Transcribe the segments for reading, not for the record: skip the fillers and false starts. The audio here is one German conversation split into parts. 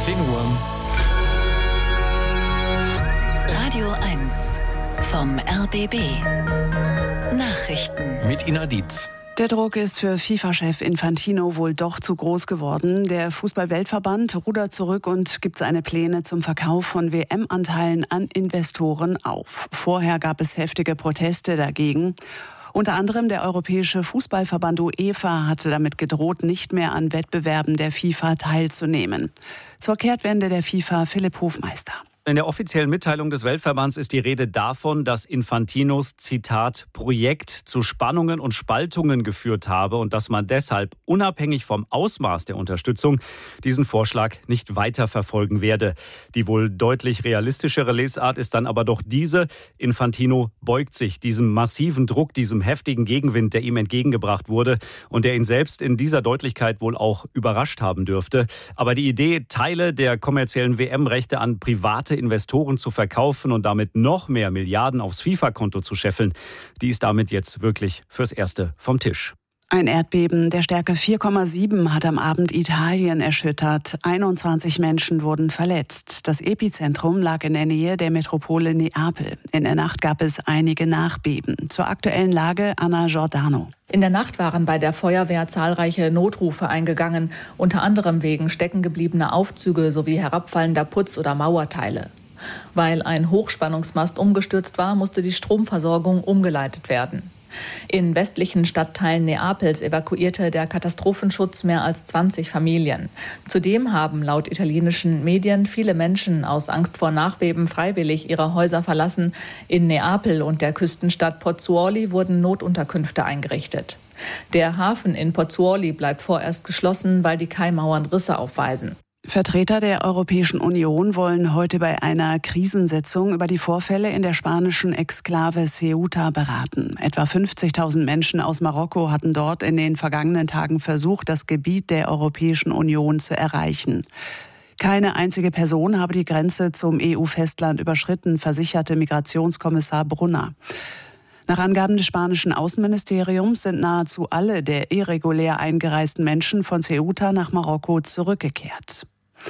10 Uhr. Radio 1 vom RBB. Nachrichten. Mit Ina Dietz. Der Druck ist für FIFA-Chef Infantino wohl doch zu groß geworden. Der Fußball-Weltverband rudert zurück und gibt seine Pläne zum Verkauf von WM-Anteilen an Investoren auf. Vorher gab es heftige Proteste dagegen. Unter anderem der Europäische Fußballverband UEFA hatte damit gedroht, nicht mehr an Wettbewerben der FIFA teilzunehmen. Zur Kehrtwende der FIFA Philipp Hofmeister. In der offiziellen Mitteilung des Weltverbands ist die Rede davon, dass Infantinos, Zitat, Projekt zu Spannungen und Spaltungen geführt habe und dass man deshalb unabhängig vom Ausmaß der Unterstützung diesen Vorschlag nicht weiterverfolgen werde. Die wohl deutlich realistischere Lesart ist dann aber doch diese: Infantino beugt sich diesem massiven Druck, diesem heftigen Gegenwind, der ihm entgegengebracht wurde und der ihn selbst in dieser Deutlichkeit wohl auch überrascht haben dürfte. Aber die Idee, Teile der kommerziellen WM-Rechte an private Investoren zu verkaufen und damit noch mehr Milliarden aufs FIFA-Konto zu scheffeln, die ist damit jetzt wirklich fürs Erste vom Tisch. Ein Erdbeben der Stärke 4,7 hat am Abend Italien erschüttert. 21 Menschen wurden verletzt. Das Epizentrum lag in der Nähe der Metropole Neapel. In der Nacht gab es einige Nachbeben. Zur aktuellen Lage Anna Giordano. In der Nacht waren bei der Feuerwehr zahlreiche Notrufe eingegangen, unter anderem wegen steckengebliebener Aufzüge sowie herabfallender Putz- oder Mauerteile. Weil ein Hochspannungsmast umgestürzt war, musste die Stromversorgung umgeleitet werden. In westlichen Stadtteilen Neapels evakuierte der Katastrophenschutz mehr als 20 Familien. Zudem haben laut italienischen Medien viele Menschen aus Angst vor Nachbeben freiwillig ihre Häuser verlassen. In Neapel und der Küstenstadt Pozzuoli wurden Notunterkünfte eingerichtet. Der Hafen in Pozzuoli bleibt vorerst geschlossen, weil die Kaimauern Risse aufweisen. Vertreter der Europäischen Union wollen heute bei einer Krisensitzung über die Vorfälle in der spanischen Exklave Ceuta beraten. Etwa 50.000 Menschen aus Marokko hatten dort in den vergangenen Tagen versucht, das Gebiet der Europäischen Union zu erreichen. Keine einzige Person habe die Grenze zum EU-Festland überschritten, versicherte Migrationskommissar Brunner. Nach Angaben des spanischen Außenministeriums sind nahezu alle der irregulär eingereisten Menschen von Ceuta nach Marokko zurückgekehrt.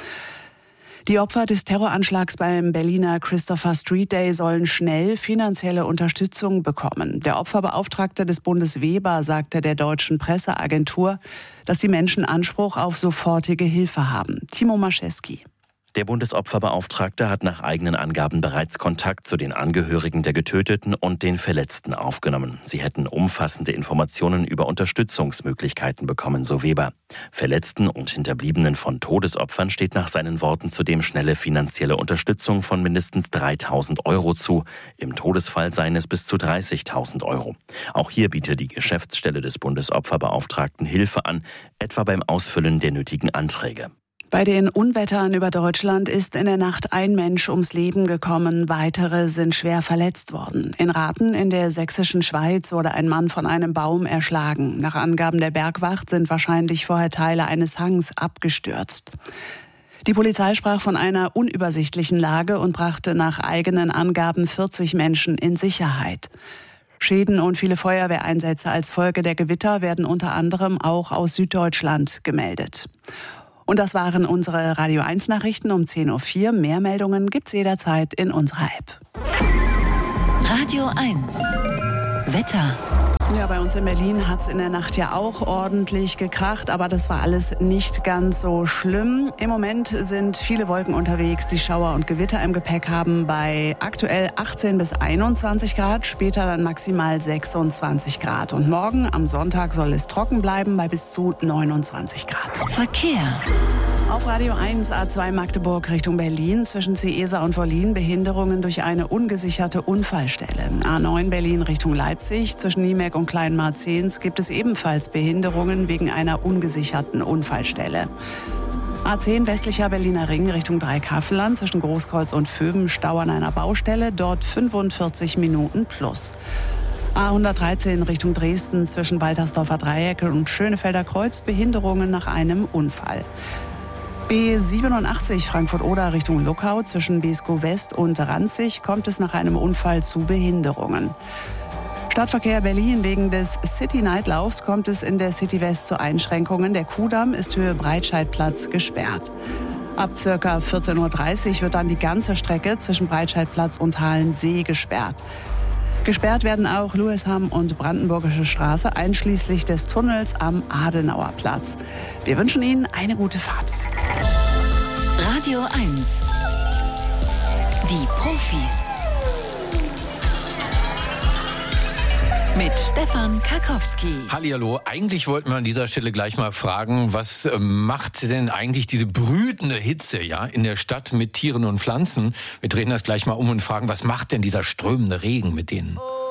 Die Opfer des Terroranschlags beim Berliner Christopher Street Day sollen schnell finanzielle Unterstützung bekommen. Der Opferbeauftragte des Bundes Weber sagte der deutschen Presseagentur, dass die Menschen Anspruch auf sofortige Hilfe haben. Timo Maschewski. Der Bundesopferbeauftragte hat nach eigenen Angaben bereits Kontakt zu den Angehörigen der Getöteten und den Verletzten aufgenommen. Sie hätten umfassende Informationen über Unterstützungsmöglichkeiten bekommen, so Weber. Verletzten und Hinterbliebenen von Todesopfern steht nach seinen Worten zudem schnelle finanzielle Unterstützung von mindestens 3.000 € zu. Im Todesfall seien es bis zu 30.000 €. Auch hier bietet die Geschäftsstelle des Bundesopferbeauftragten Hilfe an, etwa beim Ausfüllen der nötigen Anträge. Bei den Unwettern über Deutschland ist in der Nacht ein Mensch ums Leben gekommen, weitere sind schwer verletzt worden. In Rathen in der sächsischen Schweiz wurde ein Mann von einem Baum erschlagen. Nach Angaben der Bergwacht sind wahrscheinlich vorher Teile eines Hangs abgestürzt. Die Polizei sprach von einer unübersichtlichen Lage und brachte nach eigenen Angaben 40 Menschen in Sicherheit. Schäden und viele Feuerwehreinsätze als Folge der Gewitter werden unter anderem auch aus Süddeutschland gemeldet. Und das waren unsere Radio 1 Nachrichten um 10.04 Uhr. Mehr Meldungen gibt's jederzeit in unserer App. Radio 1 Wetter. Ja, bei uns in Berlin hat's in der Nacht ja auch ordentlich gekracht, aber das war alles nicht ganz so schlimm. Im Moment sind viele Wolken unterwegs, die Schauer und Gewitter im Gepäck haben bei aktuell 18 bis 21 Grad, später dann maximal 26 Grad. Und morgen am Sonntag soll es trocken bleiben bei bis zu 29 Grad. Verkehr. Auf Radio 1 A2 Magdeburg Richtung Berlin zwischen Ciesa und Wollin Behinderungen durch eine ungesicherte Unfallstelle. A9 Berlin Richtung Leipzig zwischen Niemek und Kleinmarzens gibt es ebenfalls Behinderungen wegen einer ungesicherten Unfallstelle. A10 westlicher Berliner Ring Richtung Dreikaffelland zwischen Großkreuz und Vöben Stau an einer Baustelle, dort 45 Minuten plus. A113 Richtung Dresden zwischen Waltersdorfer Dreieck und Schönefelder Kreuz Behinderungen nach einem Unfall. B87 Frankfurt-Oder Richtung Luckau zwischen Beeskow West und Ranzig kommt es nach einem Unfall zu Behinderungen. Stadtverkehr Berlin. Wegen des City-Nightlaufs kommt es in der City West zu Einschränkungen. Der Kuhdamm ist Höhe Breitscheidplatz gesperrt. Ab ca. 14.30 Uhr wird dann die ganze Strecke zwischen Breitscheidplatz und Halensee gesperrt. Gesperrt werden auch Louisham und Brandenburgische Straße, einschließlich des Tunnels am Adenauerplatz. Wir wünschen Ihnen eine gute Fahrt. Radio 1. Die Profis. Mit Stefan Karkowski. Hallihallo, eigentlich wollten wir an dieser Stelle gleich mal fragen, was macht denn eigentlich diese brütende Hitze in der Stadt mit Tieren und Pflanzen? Wir drehen das gleich mal um und fragen, was macht denn dieser strömende Regen mit denen?